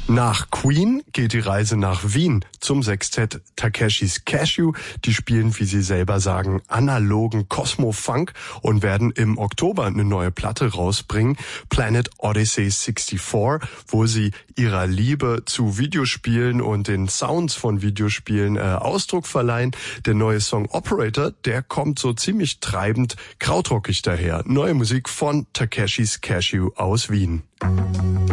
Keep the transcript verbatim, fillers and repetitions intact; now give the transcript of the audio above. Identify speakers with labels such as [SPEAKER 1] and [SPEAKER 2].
[SPEAKER 1] Nach Queen geht die Reise nach Wien zum Sextett Takeshis Cashew. Die spielen, wie sie selber sagen, analogen Cosmo-Funk und werden im Oktober eine neue Platte rausbringen, Planet Odyssey vierundsechzig, wo sie ihrer Liebe zu Videospielen und den Sounds von Videospielen äh, Ausdruck verleihen. Der neue Song Operator, der kommt so ziemlich treibend krautrockig daher. Neue Musik von Takeshis Cashew aus Wien.